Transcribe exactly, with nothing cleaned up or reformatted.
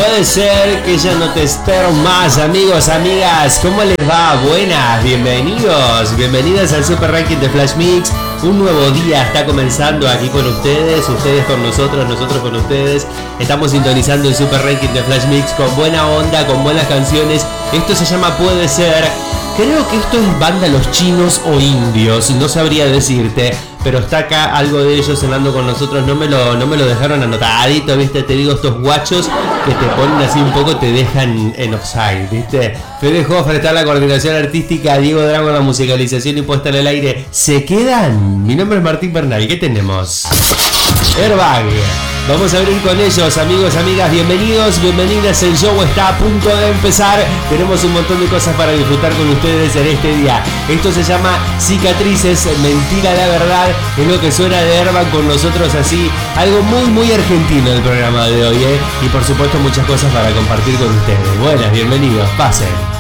Puede ser que ya no te espero más, amigos, amigas. ¿Cómo les va? Buenas, bienvenidos, bienvenidas al Super Ranking de Flash Mix. Un nuevo día está comenzando aquí con ustedes, ustedes con nosotros, nosotros con ustedes. Estamos sintonizando el Super Ranking de Flash Mix con buena onda, con buenas canciones. Esto se llama Puede Ser. Creo que esto es banda Los Chinos o Indios, no sabría decirte, pero está acá algo de ellos sonando con nosotros. No me lo, no me lo dejaron anotadito, viste, te digo, estos guachos que te ponen así un poco, te dejan en offside, viste. Fede Hofer está en la coordinación artística, Diego Drago en la musicalización y puesta en el aire. ¿Se quedan? Mi nombre es Martín Bernal, ¿qué tenemos? Airbag. Vamos a abrir con ellos, amigos, amigas, bienvenidos, bienvenidas, el show está a punto de empezar. Tenemos un montón de cosas para disfrutar con ustedes en este día. Esto se llama Cicatrices, mentira la verdad, es lo que suena de Airbag con nosotros así. Algo muy, muy argentino el programa de hoy, ¿eh? Y por supuesto muchas cosas para compartir con ustedes. Buenas, bienvenidos, pasen.